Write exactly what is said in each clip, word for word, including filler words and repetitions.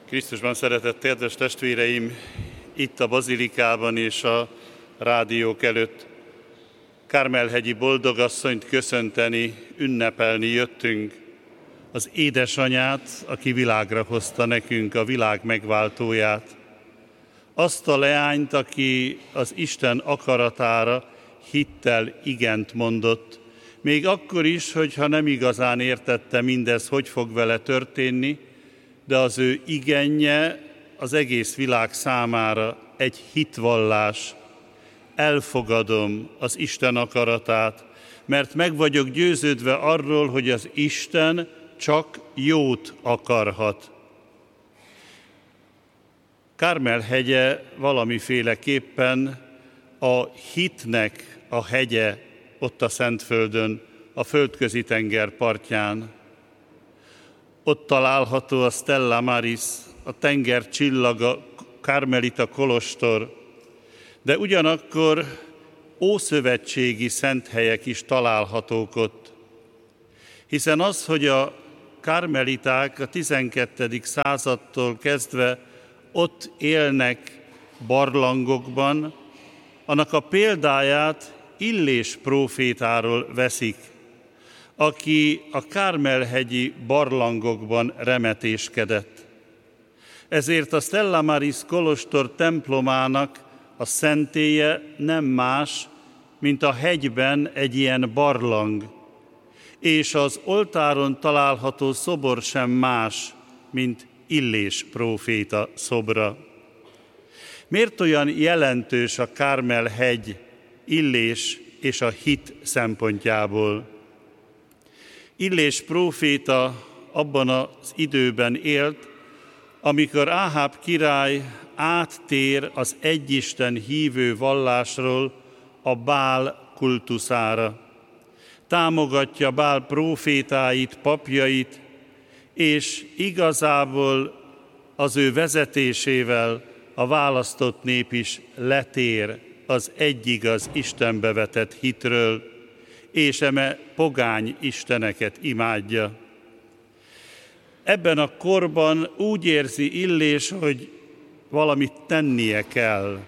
Krisztusban szeretett kedves testvéreim, itt a bazilikában és a rádiók előtt Kármel-hegyi boldogasszonyt köszönteni, ünnepelni jöttünk, az édesanyát, aki világra hozta nekünk a világ megváltóját. Azt a leányt, aki az Isten akaratára hittel igent mondott, még akkor is, hogyha nem igazán értette mindez, hogy fog vele történni, de az ő igenje az egész világ számára egy hitvallás. Elfogadom az Isten akaratát, mert meg vagyok győződve arról, hogy az Isten csak jót akarhat. Kármel-hegye valamiféleképpen a hitnek a hegye ott a Szentföldön, a Földközi tenger partján. Ott található a Stella Maris, a tenger csillaga, Karmelita kolostor, de ugyanakkor ószövetségi szent helyek is találhatók ott. Hiszen az, hogy a karmeliták a tizenkettedik századtól kezdve ott élnek barlangokban, annak a példáját Illés prófétáról veszik, aki a Kármel-hegyi barlangokban remetéskedett. Ezért a Stella Maris kolostor templomának a szentélye nem más, mint a hegyben egy ilyen barlang, és az oltáron található szobor sem más, mint Illés próféta szobra. Miért olyan jelentős a Kármel-hegy Illés és a hit szempontjából? Illés próféta abban az időben élt, amikor Áháb király áttér az egyisten hívő vallásról a Bál kultuszára. Támogatja Bál prófétáit, papjait, és igazából az ő vezetésével a választott nép is letér az egyigaz Istenbe vetett hitről, és eme pogány isteneket imádja. Ebben a korban úgy érzi Illés, hogy valamit tennie kell.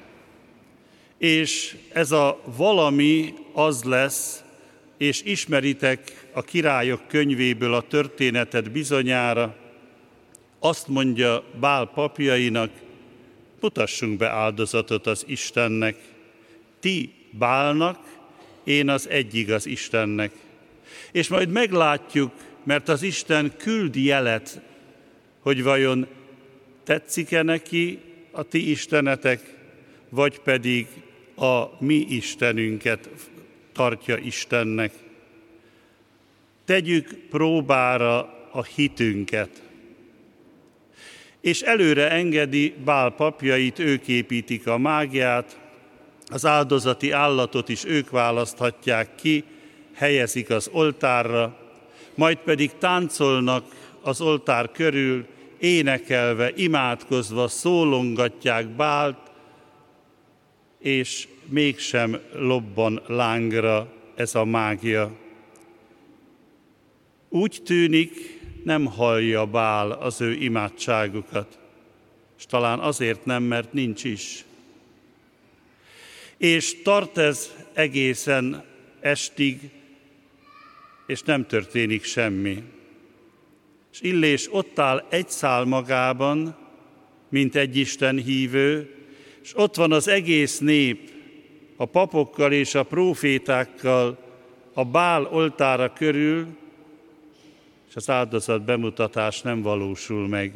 És ez a valami az lesz, és ismeritek a Királyok könyvéből a történetet bizonyára, azt mondja Bál papjainak, mutassunk be áldozatot az Istennek. Ti Bálnak, én az egyigaz Istennek. És majd meglátjuk, mert az Isten küld jelet, hogy vajon tetszik-e neki a ti istenetek, vagy pedig a mi Istenünket tartja Istennek. Tegyük próbára a hitünket. És előre engedi Bál papjait, ők építik a mágiát, az áldozati állatot is ők választhatják ki, helyezik az oltárra, majd pedig táncolnak az oltár körül, énekelve, imádkozva, szólongatják Bált, és mégsem lobban lángra ez a mágia. Úgy tűnik, nem hallja Bál az ő imádságukat, és talán azért nem, mert nincs is. És tart ez egészen estig, és nem történik semmi. És Illés ott áll egy szál magában, mint egy Isten hívő, és ott van az egész nép, a papokkal és a prófétákkal a Bál oltára körül, és az áldozat bemutatás nem valósul meg.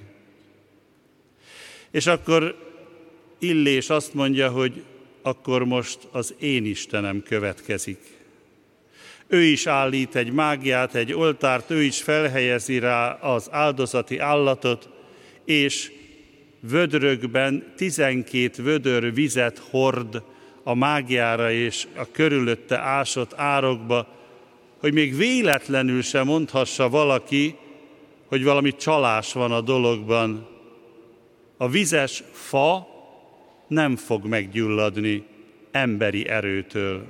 És akkor Illés azt mondja, hogy akkor most az én Istenem következik. Ő is állít egy mágiát, egy oltárt, ő is felhelyezi rá az áldozati állatot, és vödrökben tizenkét vödör vizet hord a mágiára és a körülötte ásott árokba, hogy még véletlenül sem mondhassa valaki, hogy valami csalás van a dologban. A vizes fa nem fog meggyulladni emberi erőtől.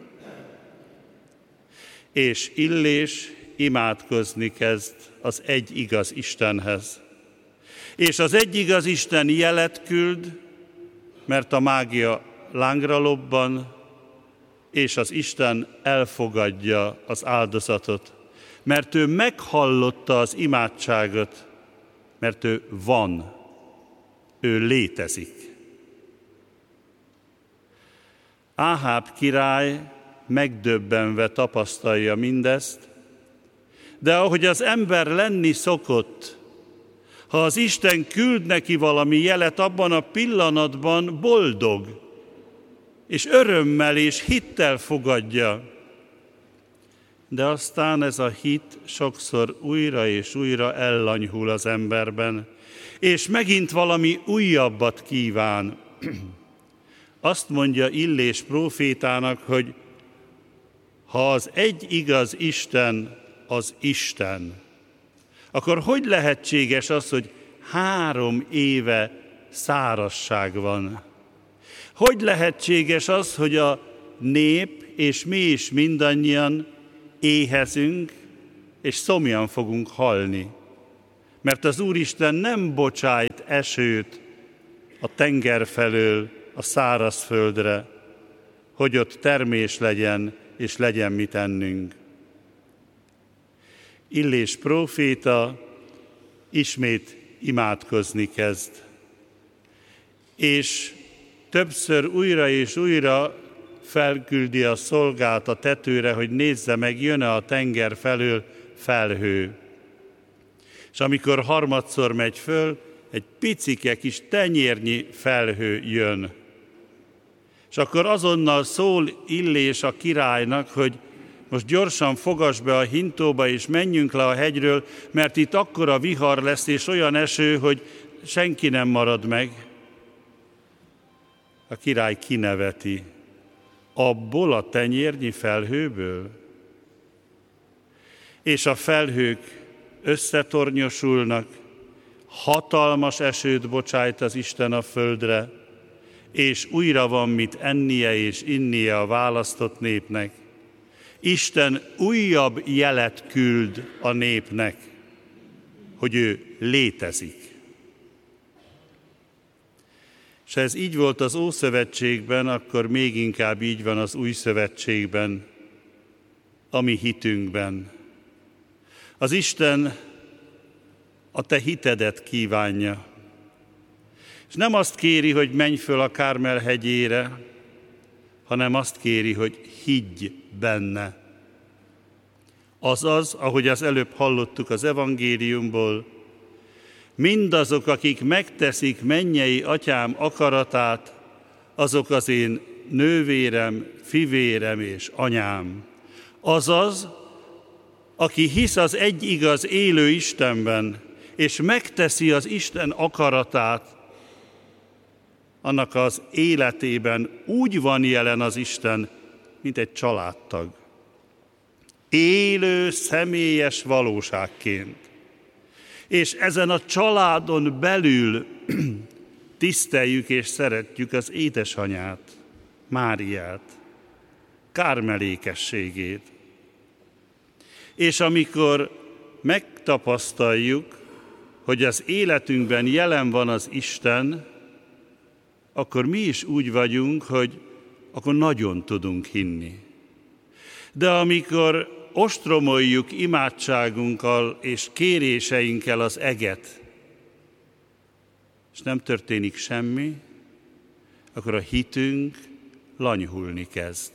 És Illés imádkozni kezd az egy igaz Istenhez. És az egy igaz Isten jelet küld, mert a mágia lángra lobban, és az Isten elfogadja az áldozatot, mert ő meghallotta az imádságot, mert ő van, ő létezik. Áháb király megdöbbenve tapasztalja mindezt, de ahogy az ember lenni szokott, ha az Isten küld neki valami jelet, abban a pillanatban boldog, és örömmel és hittel fogadja. De aztán ez a hit sokszor újra és újra ellanyhul az emberben, és megint valami újabbat kíván. Azt mondja Illés prófétának, hogy ha az egy igaz Isten az Isten, akkor hogy lehetséges az, hogy három éve szárazság van? Hogy lehetséges az, hogy a nép, és mi is mindannyian éhezünk, és szomjan fogunk halni? Mert az Úristen nem bocsájt esőt a tenger felől a szárazföldre, hogy ott termés legyen, és legyen mit ennünk. Illés próféta ismét imádkozni kezd, és többször újra és újra felküldi a szolgát a tetőre, hogy nézze meg, jön-e a tenger felől felhő. És amikor harmadszor megy föl, egy picike kis tenyérnyi felhő jön. És akkor azonnal szól Illés a királynak, hogy most gyorsan fogass be a hintóba, és menjünk le a hegyről, mert itt akkora vihar lesz, és olyan eső, hogy senki nem marad meg. A király kineveti. Abból a tenyérnyi felhőből? És a felhők összetornyosulnak, hatalmas esőt bocsájt az Isten a földre, és újra van mit ennie és innie a választott népnek. Isten újabb jelet küld a népnek, hogy ő létezik. És ha ez így volt az Ószövetségben, akkor még inkább így van az Új Szövetségben, a mi hitünkben. Az Isten a te hitedet kívánja. És nem azt kéri, hogy menj föl a Kármel hegyére, hanem azt kéri, hogy higgy benne. Azaz, ahogy az előbb hallottuk az evangéliumból, mindazok, akik megteszik mennyei atyám akaratát, azok az én nővérem, fivérem és anyám. Azaz, aki hisz az egy igaz élő Istenben, és megteszi az Isten akaratát, annak az életében úgy van jelen az Isten, mint egy családtag. Élő, személyes valóságként. És ezen a családon belül tiszteljük és szeretjük az édesanyát, Máriát, kármelékességét. És amikor megtapasztaljuk, hogy az életünkben jelen van az Isten, akkor mi is úgy vagyunk, hogy akkor nagyon tudunk hinni. De amikor ostromoljuk imádságunkkal és kéréseinkkel az eget, és nem történik semmi, akkor a hitünk lanyhulni kezd.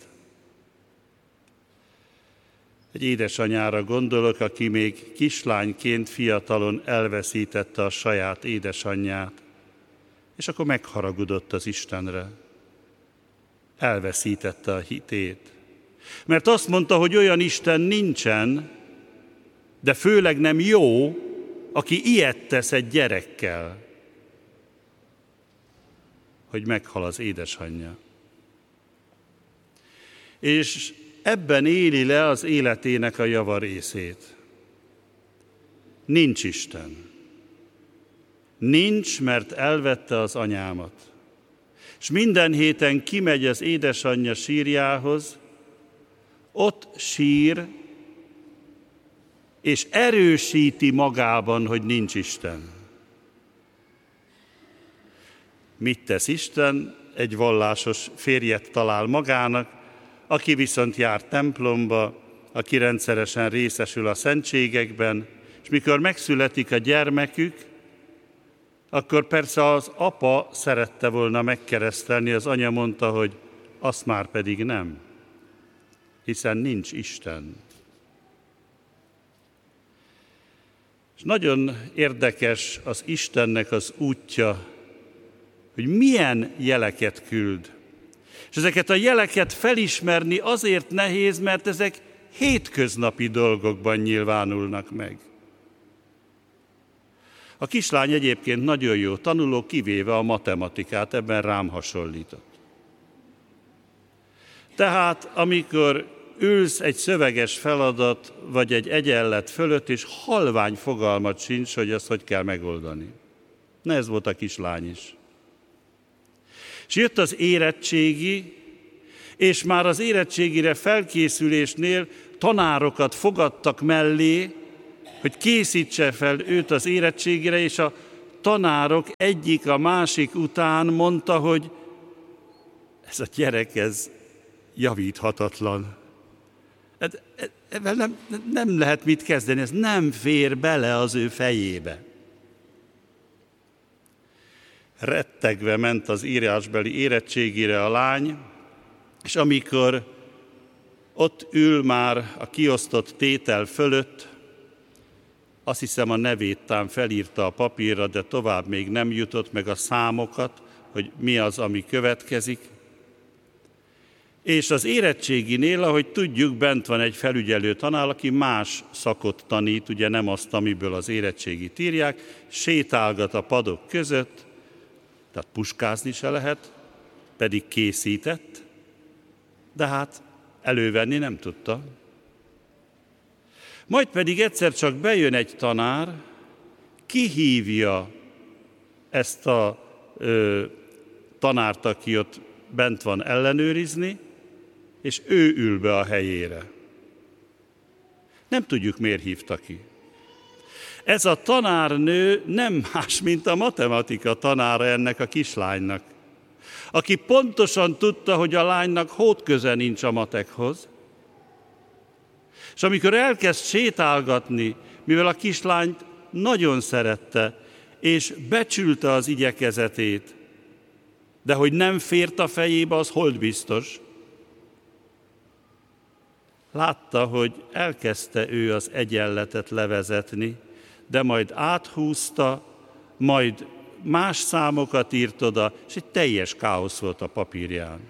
Egy édesanyára gondolok, aki még kislányként, fiatalon elveszítette a saját édesanyját, és akkor megharagudott az Istenre. Elveszítette a hitét. Mert azt mondta, hogy olyan Isten nincsen, de főleg nem jó, aki ilyet tesz egy gyerekkel, hogy meghal az édesanyja. És ebben éli le az életének a javarészét. Nincs Isten. Nincs, mert elvette az anyámat. És minden héten kimegy az édesanyja sírjához, ott sír, és erősíti magában, hogy nincs Isten. Mit tesz Isten? Egy vallásos férjet talál magának, aki viszont jár templomba, aki rendszeresen részesül a szentségekben, és mikor megszületik a gyermekük, akkor persze az apa szerette volna megkeresztelni, az anya mondta, hogy azt már pedig nem, hiszen nincs Isten. És nagyon érdekes az Istennek az útja, hogy milyen jeleket küld. És ezeket a jeleket felismerni azért nehéz, mert ezek hétköznapi dolgokban nyilvánulnak meg. A kislány egyébként nagyon jó tanuló, kivéve a matematikát, ebben rám hasonlított. Tehát amikor ülsz egy szöveges feladat, vagy egy egyenlet fölött, és halvány fogalmat sincs, hogy ezt hogy kell megoldani. Na, ez volt a kislány is. És jött az érettségi, és már az érettségire felkészülésnél tanárokat fogadtak mellé, hogy készítse fel őt az érettségire, és a tanárok egyik a másik után mondta, hogy ez a gyerek, ez javíthatatlan. Ezzel nem, nem lehet mit kezdeni, ez nem fér bele az ő fejébe. Rettegve ment az írásbeli érettségire a lány, és amikor ott ül már a kiosztott tétel fölött, azt hiszem a nevét tán felírta a papírra, de tovább még nem jutott meg a számokat, hogy mi az, ami következik. És az érettséginél, ahogy tudjuk, bent van egy felügyelő tanár, aki más szakot tanít, ugye nem azt, amiből az érettségit írják, sétálgat a padok között, tehát puskázni se lehet, pedig készített, de hát elővenni nem tudta. Majd pedig egyszer csak bejön egy tanár, kihívja ezt a ö, tanárt, aki ott bent van ellenőrizni, és ő ül be a helyére. Nem tudjuk, miért hívta ki. Ez a tanárnő nem más, mint a matematika tanára ennek a kislánynak, aki pontosan tudta, hogy a lánynak hótköze nincs a matekhoz, és amikor elkezd sétálgatni, mivel a kislányt nagyon szerette, és becsülte az igyekezetét, de hogy nem fért a fejébe, az hold biztos. Látta, hogy elkezdte ő az egyenletet levezetni, de majd áthúzta, majd más számokat írt oda, és egy teljes káosz volt a papírján.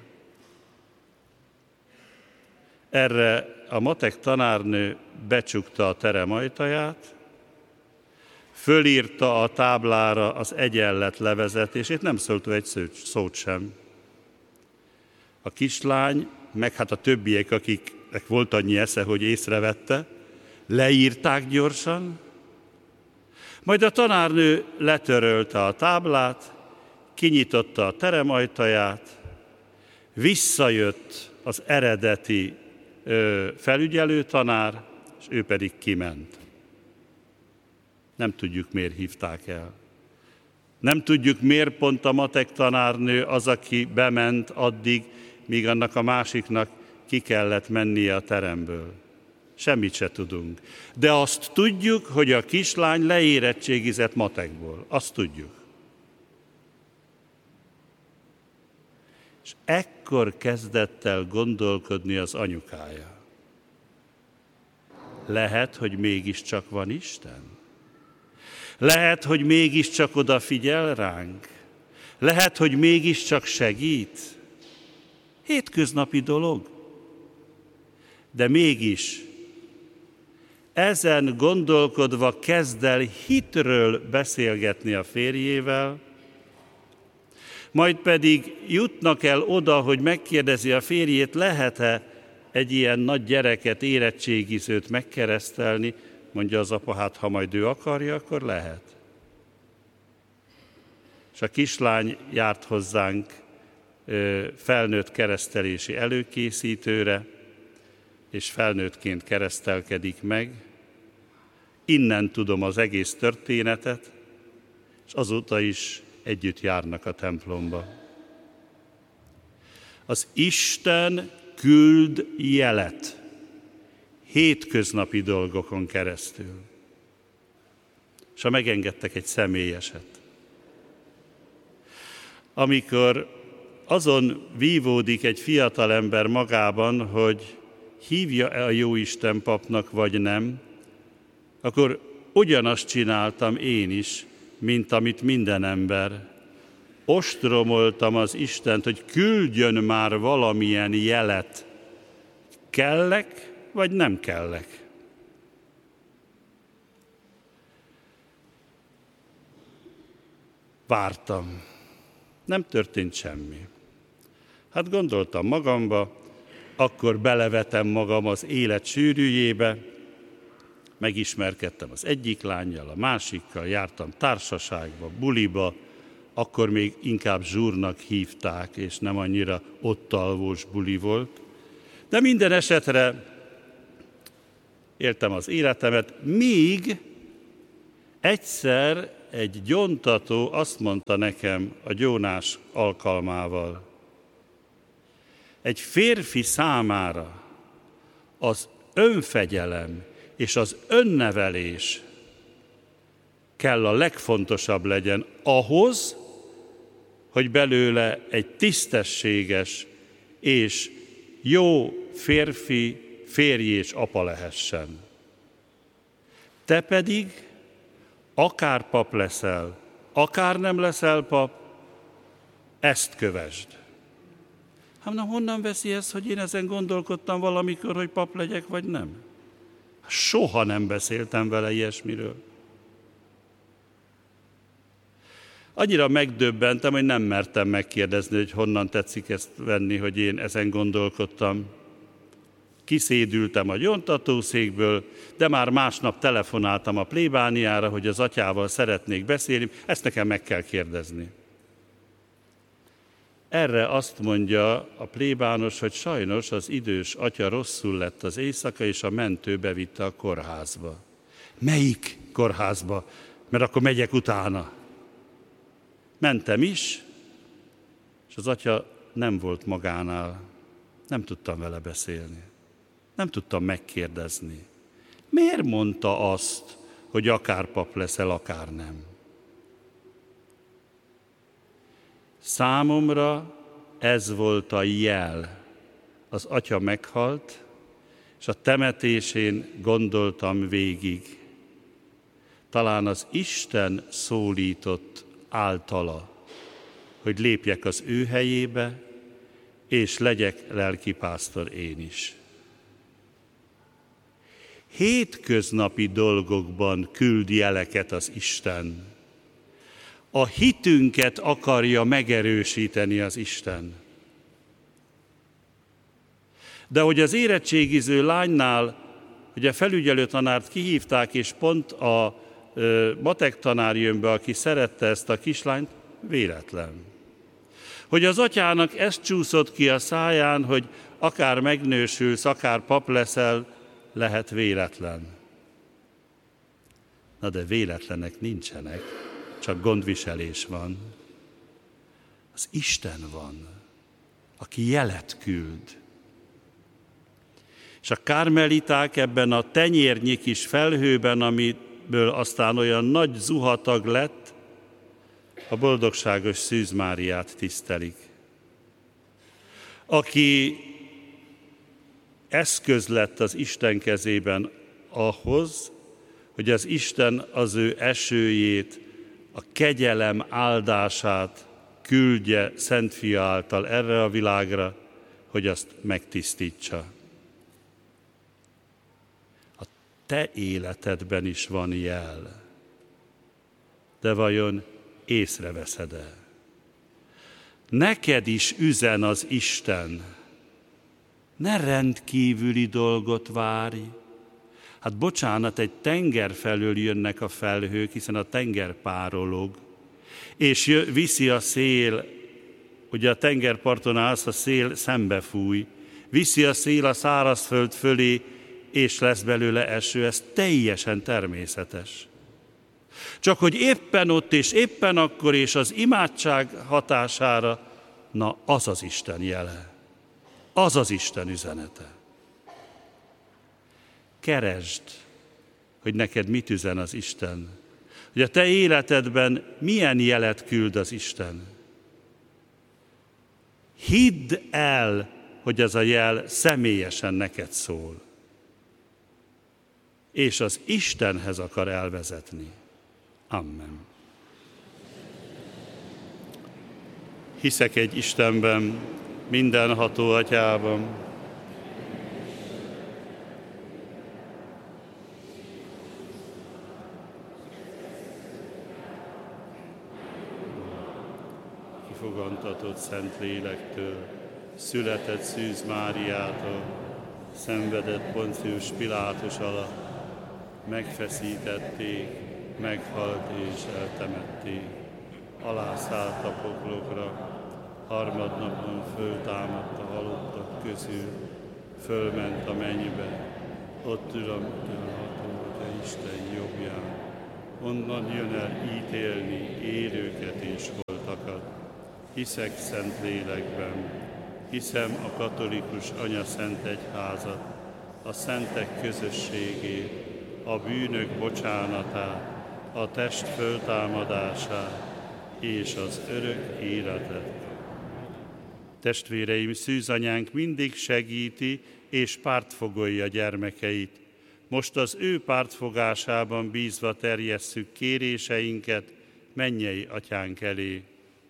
Erre a matek tanárnő becsukta a terem ajtaját, fölírta a táblára az egyenlet levezetését, nem szólt egy szót sem. A kislány, meg hát a többiek, akiknek volt annyi esze, hogy észrevette, leírták gyorsan, majd a tanárnő letörölte a táblát, kinyitotta a terem ajtaját, visszajött az eredeti ö, felügyelőtanár, és ő pedig kiment. Nem tudjuk, miért hívták el. Nem tudjuk, miért pont a matek tanárnő az, aki bement addig, míg annak a másiknak ki kellett mennie a teremből. Semmit se tudunk. De azt tudjuk, hogy a kislány leérettségizett matekból. Azt tudjuk. És ekkor kezdett el gondolkodni az anyukája. Lehet, hogy mégiscsak van Isten? Lehet, hogy mégiscsak odafigyel ránk? Lehet, hogy mégiscsak segít? Hétköznapi dolog. De mégis ezen gondolkodva kezd el hitről beszélgetni a férjével, majd pedig jutnak el oda, hogy megkérdezi a férjét, lehet-e egy ilyen nagy gyereket, érettségizőt megkeresztelni, mondja az apa, hát ha majd ő akarja, akkor lehet. És a kislány járt hozzánk felnőtt keresztelési előkészítőre, és felnőttként keresztelkedik meg. Innen tudom az egész történetet, és azóta is együtt járnak a templomba. Az Isten küld jelet hétköznapi dolgokon keresztül. És ha megengedtek egy személyeset. Amikor azon vívódik egy fiatal ember magában, hogy hívja-e a Jóisten papnak, vagy nem, akkor ugyanazt csináltam én is, mint amit minden ember. Ostromoltam az Istent, hogy küldjön már valamilyen jelet. Kellek, vagy nem kellek? Vártam. Nem történt semmi. Hát gondoltam magamba, akkor belevetem magam az élet sűrűjébe, megismerkedtem az egyik lánnyal, a másikkal, jártam társaságba, buliba, akkor még inkább zsúrnak hívták, és nem annyira ott alvós buli volt. De minden esetre éltem az életemet, míg egyszer egy gyóntató azt mondta nekem a gyónás alkalmával, egy férfi számára az önfegyelem és az önnevelés kell a legfontosabb legyen ahhoz, hogy belőle egy tisztességes és jó férfi, férj és apa lehessen. Te pedig akár pap leszel, akár nem leszel pap, ezt kövesd. Hát na, honnan veszi ezt, hogy én ezen gondolkodtam valamikor, hogy pap legyek, vagy nem? Soha nem beszéltem vele ilyesmiről. Annyira megdöbbentem, hogy nem mertem megkérdezni, hogy honnan tetszik ezt venni, hogy én ezen gondolkodtam. Kiszédültem a gyóntatószékből, de már másnap telefonáltam a plébániára, hogy az atyával szeretnék beszélni, ezt nekem meg kell kérdezni. Erre azt mondja a plébános, hogy sajnos az idős atya rosszul lett az éjszaka, és a mentő bevitte a kórházba. Melyik kórházba? Mert akkor megyek utána. Mentem is, és az atya nem volt magánál. Nem tudtam vele beszélni. Nem tudtam megkérdezni. Miért mondta azt, hogy akár pap leszel, akár nem? Számomra ez volt a jel. Az atya meghalt, és a temetésén gondoltam végig. Talán az Isten szólított általa, hogy lépjek az ő helyébe, és legyek lelkipásztor én is. Hétköznapi dolgokban küld jeleket az Isten. A hitünket akarja megerősíteni az Isten. De hogy az érettségiző lánynál, ugye felügyelő tanárt kihívták, és pont a ö, matek tanár jön be, aki szerette ezt a kislányt, véletlen. Hogy az atyának ez csúszott ki a száján, hogy akár megnősülsz, akár pap leszel, lehet véletlen. Na de véletlenek nincsenek, csak gondviselés van. Az Isten van, aki jelet küld. És a kármeliták ebben a tenyérnyi kis felhőben, amiből aztán olyan nagy zuhatag lett, a boldogságos Szűz Máriát tisztelik. Aki eszköz lett az Isten kezében ahhoz, hogy az Isten az ő esőjét, a kegyelem áldását küldje Szent Fia által erre a világra, hogy azt megtisztítsa. A te életedben is van jel, de vajon észreveszed-e? Neked is üzen az Isten. Ne rendkívüli dolgot várj. Hát bocsánat, egy tenger felől jönnek a felhők, hiszen a tenger párolog, és jö, viszi a szél, ugye a tengerparton állsz, a szél szembefúj, viszi a szél a szárazföld fölé, és lesz belőle eső, ez teljesen természetes. Csak hogy éppen ott és éppen akkor és az imádság hatására, na az az Isten jele, az az Isten üzenete. Keresd, hogy neked mit üzen az Isten, hogy a te életedben milyen jelet küld az Isten. Hidd el, hogy ez a jel személyesen neked szól, és az Istenhez akar elvezetni. Amen. Hiszek egy Istenben, mindenható Atyában, kifogantatott Szentlélektől, született Szűz Máriától, szenvedett Poncius Pilátus alatt, megfeszítették, meghalt és eltemették, alászállt a poklokra, harmadnapon föltámadt a halottak közül, fölment a mennybe, ott ül a mindenható Atya Isten jobbján, onnan jön el ítélni élőket és holtakat. Hiszek Szentlélekben, hiszem a katolikus Anya Szent Egyházat, a szentek közösségét, a bűnök bocsánatát, a test föltámadását és az örök életet. Testvéreim, szűzanyánk mindig segíti és pártfogolja gyermekeit. Most az ő pártfogásában bízva terjesszük kéréseinket mennyei Atyánk elé.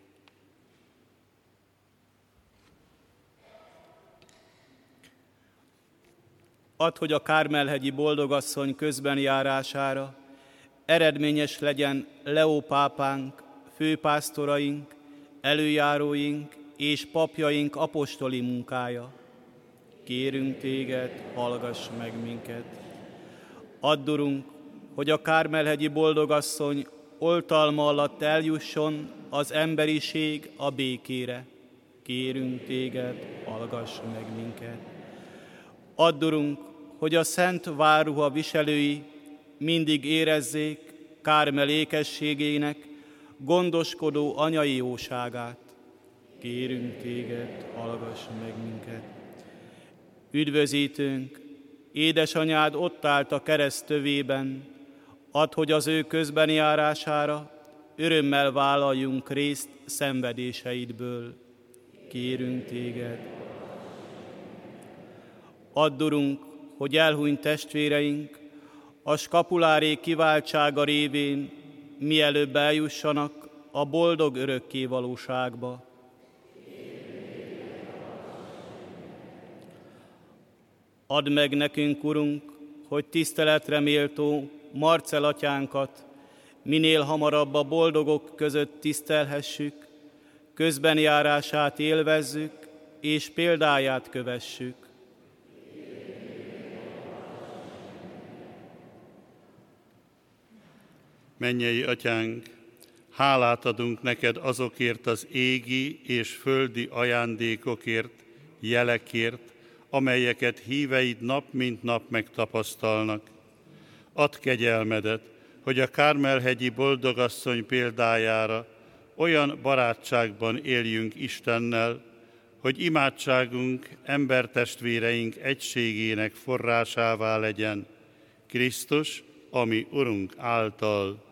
Add, hogy a Kármel-hegyi boldogasszony közben járására eredményes legyen Leó pápánk, főpásztoraink, előjáróink és papjaink apostoli munkája. Kérünk téged, hallgass meg minket. Add, Urunk, hogy a Kármel-hegyi boldogasszony oltalma alatt eljusson az emberiség a békére. Kérünk téged, hallgass meg minket. Add, Urunk, hogy a szent várruha viselői mindig érezzék Kármel ékességének gondoskodó anyai jóságát. Kérünk téged, hallgass meg minket. Üdvözítőnk, édesanyád ott állt a kereszt tövében, add, hogy az ő közbeni járására örömmel vállaljunk részt szenvedéseidből. Kérünk téged. Add, Urunk, hogy elhunyt testvéreink a skapulári kiváltsága révén mielőbb eljussanak a boldog örökké valóságba. Add meg nekünk, Urunk, hogy tiszteletre méltó Marcell atyánkat minél hamarabb a boldogok között tisztelhessük, közbenjárását élvezzük és példáját kövessük. Mennyei Atyánk, hálát adunk neked azokért az égi és földi ajándékokért, jelekért, amelyeket híveid nap mint nap megtapasztalnak. Add kegyelmedet, hogy a Kármel-hegyi boldogasszony példájára olyan barátságban éljünk Istennel, hogy imádságunk embertestvéreink egységének forrásává legyen, Krisztus, ami Urunk által.